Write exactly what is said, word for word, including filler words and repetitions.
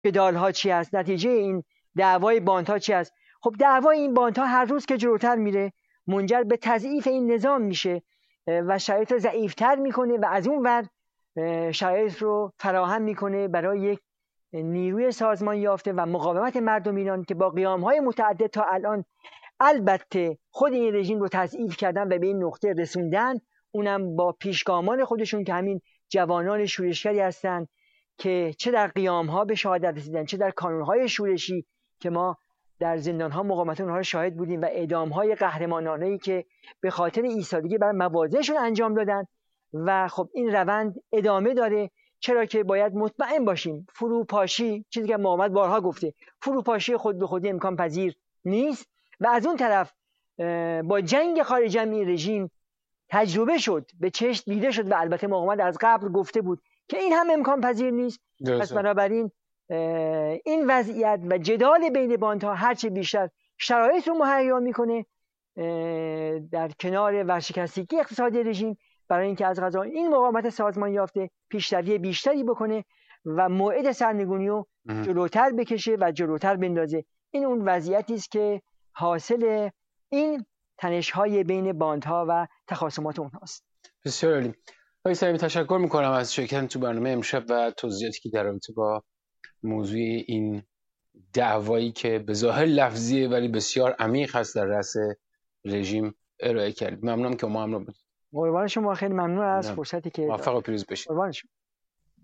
جدال‌ها چی است، نتیجه این دعوای باندها چی است. خب دعوای این باندها هر روز که جلوتر میره منجر به تضعیف این نظام میشه و شرایط رو ضعیفتر میکنه و از اون ور شرایط رو فراهم میکنه برای یک نیروی سازمان یافته و مقاومت مردم ایران که با قیام‌های متعدد تا الان البته خود این رژیم رو تضعیف کردن و به این نقطه رسوندن، اونم با پیشگامان خودشون که همین جوانان شورشگری هستند که چه در قیام‌ها به شهادت رسیدن، چه در کانون‌های شورشی که ما در زندان‌ها مقاومت اونها رو شاهد بودیم و اعدام‌های قهرمانانه‌ای که به خاطر ایستادگی بر مواضعشون انجام دادن. و خب این روند ادامه داره، چرا که باید مطمئن باشیم فروپاشی، چیزی که محمد بارها گفته، فروپاشی خود به خودی امکان پذیر نیست و از اون طرف با جنگ خارج از این رژیم تجربه شد، به چشم دیده شد و البته محمد از قبل گفته بود که این هم امکان پذیر نیست. پس بنابراین این وضعیت و جدال بین باندها هرچه بیشتر شرایط رو مهیا میکنه در کنار ورشکستگی اقتصادی رژیم برای اینکه از قضا این مقاومت سازمان یافته پیشروی بیشتری بکنه و موعد سرنگونی رو جلوتر بکشه و جلوتر بندازه. این اون وضعیتی است که حاصل این تنش‌های بین باندها و تخاصمات اونهاست. بسیار عالی. آقای سلیمی تشکر میکنم از شرکت تو برنامه امشب و توضیحاتی که در رابطه با موضوع این دعوایی که به ظاهر لفظیه ولی بسیار عمیق هست در رأس رژیم ارائه کردید. ممنونم که ما هم رو بود. قربان شما، خیلی ممنون از فرصتی که موفق و پیروز باشید. قربان شما.